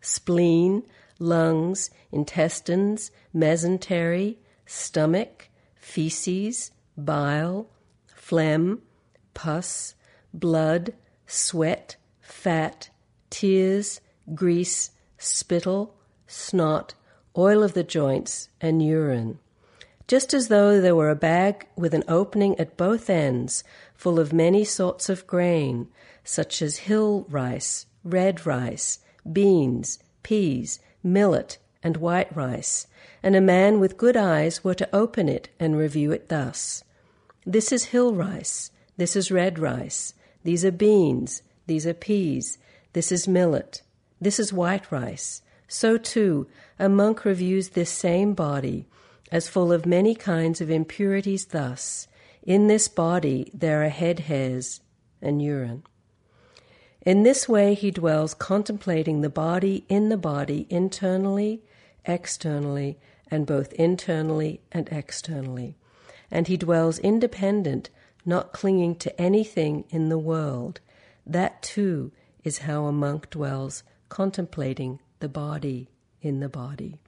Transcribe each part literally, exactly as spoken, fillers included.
spleen, lungs, intestines, mesentery, stomach, feces, bile, phlegm, pus, blood, sweat, fat, tears, grease, spittle, snot, oil of the joints, and urine. Just as though there were a bag with an opening at both ends, full of many sorts of grain, such as hill rice, red rice, beans, peas, millet, and white rice, and a man with good eyes were to open it and review it thus: This is hill rice, this is red rice, these are beans, these are peas, this is millet, this is white rice. So too, a monk reviews this same body as full of many kinds of impurities thus: In this body there are head hairs and urine. In this way he dwells contemplating the body in the body internally, externally, and both internally and externally. And he dwells independent, not clinging to anything in the world. That too is how a monk dwells contemplating the body in the body.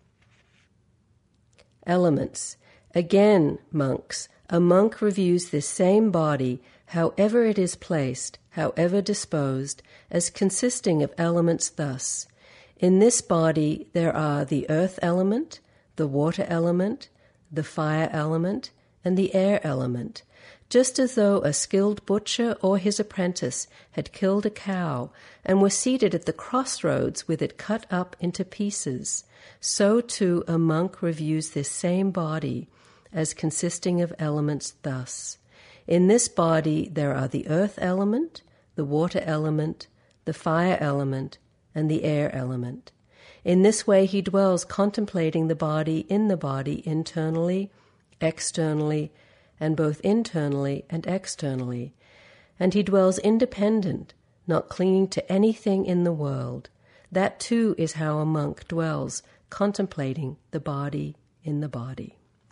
Elements. Again, monks, a monk reviews this same body, however it is placed, however disposed, as consisting of elements thus: In this body there are the earth element, the water element, the fire element, and the air element, just as though a skilled butcher or his apprentice had killed a cow and were seated at the crossroads with it cut up into pieces. So too a monk reviews this same body as consisting of elements thus: In this body there are the earth element, the water element, the fire element, and the air element. In this way he dwells contemplating the body in the body internally, externally, and both internally and externally. And he dwells independent, not clinging to anything in the world. That too is how a monk dwells contemplating the body in the body.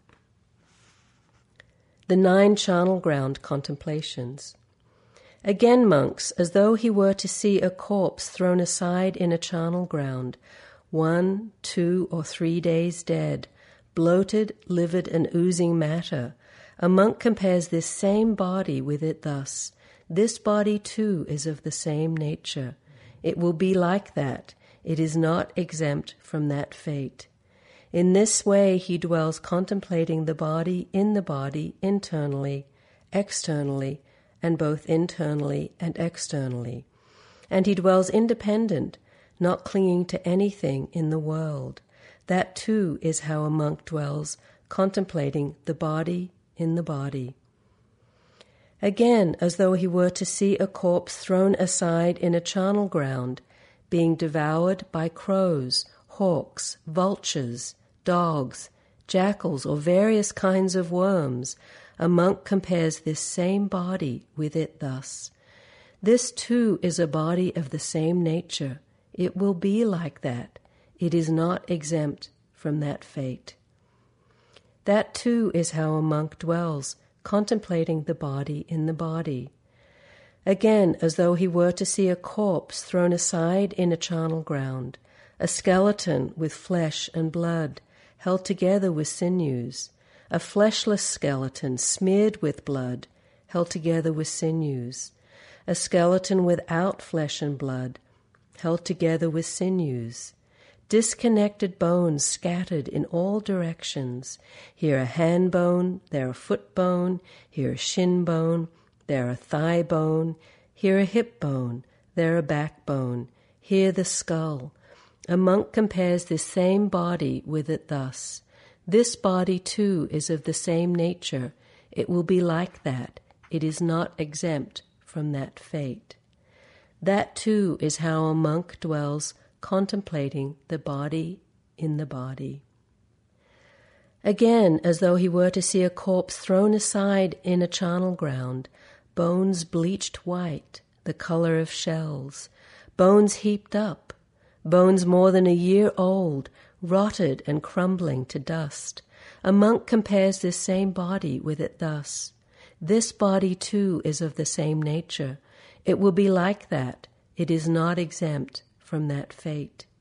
The nine charnel ground contemplations. Again, monks, as though he were to see a corpse thrown aside in a charnel ground, one, two, or three days dead, bloated, livid, and oozing matter, a monk compares this same body with it thus: This body too is of the same nature. It will be like that. It is not exempt from that fate. In this way he dwells contemplating the body in the body internally, externally, and both internally and externally. And he dwells independent, not clinging to anything in the world. That too is how a monk dwells contemplating the body in the body. Again, as though he were to see a corpse thrown aside in a charnel ground, being devoured by crows, hawks, vultures, dogs, jackals, or various kinds of worms, a monk compares this same body with it thus: This too is a body of the same nature. It will be like that. It is not exempt from that fate. That too is how a monk dwells, contemplating the body in the body. Again, as though he were to see a corpse thrown aside in a charnel ground, a skeleton with flesh and blood, held together with sinews, a fleshless skeleton smeared with blood, held together with sinews, a skeleton without flesh and blood, held together with sinews, disconnected bones scattered in all directions, here a hand bone, there a foot bone, here a shin bone, there a thigh bone, here a hip bone, there a backbone, here the skull. A monk compares this same body with it thus: This body too is of the same nature. It will be like that. It is not exempt from that fate. That too is how a monk dwells contemplating the body in the body. Again, as though he were to see a corpse thrown aside in a charnel ground, bones bleached white, the color of shells, bones heaped up, bones more than a year old, rotted and crumbling to dust. A monk compares this same body with it thus: This body too is of the same nature. It will be like that. It is not exempt from that fate.